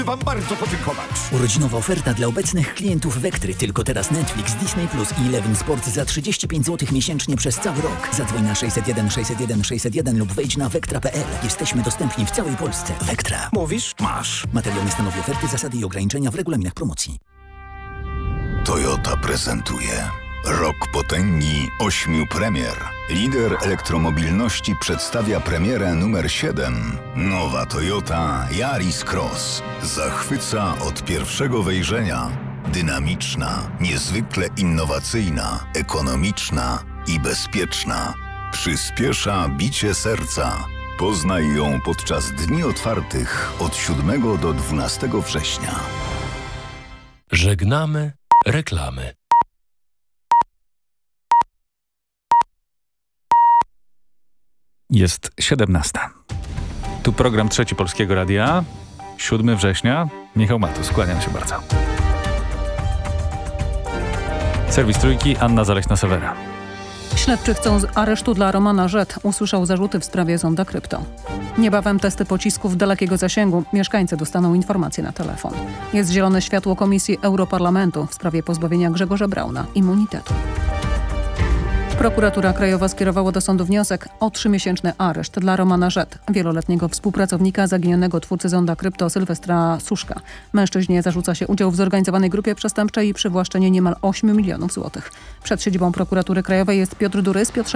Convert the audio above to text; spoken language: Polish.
wam bardzo podziękować. Urodzinowa oferta dla obecnych klientów Vektry. Tylko teraz Netflix, Disney Plus i Eleven Sport za 35 zł miesięcznie przez cały rok. Zadzwoń na 601 601 601 lub wejdź na vektra.pl. Jesteśmy dostępni w całej Polsce. Vektra. Mówisz? Masz. Materiał nie stanowi oferty, zasady i ograniczenia w regulaminach promocji. Toyota prezentuje Rok Potęgi 8 premier. Lider elektromobilności przedstawia premierę numer 7. Nowa Toyota Yaris Cross. Zachwyca od pierwszego wejrzenia. Dynamiczna, niezwykle innowacyjna, ekonomiczna i bezpieczna. Przyspiesza bicie serca. Poznaj ją podczas dni otwartych od 7 do 12 września. Żegnamy reklamy. Jest 17. Tu program Trzeci Polskiego Radia. 7 września. Michał Matus, kłaniam się bardzo. Serwis Trójki, Anna Zaleśna-Sewera. Śledczy chcą aresztu dla Romana Rzet. Usłyszał zarzuty w sprawie zonda krypto. Niebawem testy pocisków dalekiego zasięgu. Mieszkańcy dostaną informacje na telefon. Jest zielone światło Komisji Europarlamentu w sprawie pozbawienia Grzegorza Brauna immunitetu. Prokuratura Krajowa skierowała do sądu wniosek o 3-miesięczny areszt dla Romana Rzet, wieloletniego współpracownika zaginionego twórcy zonda krypto Sylwestra Suszka. Mężczyźnie zarzuca się udział w zorganizowanej grupie przestępczej i przywłaszczenie niemal 8 milionów złotych. Przed siedzibą Prokuratury Krajowej jest Piotr Durys. Piotrze,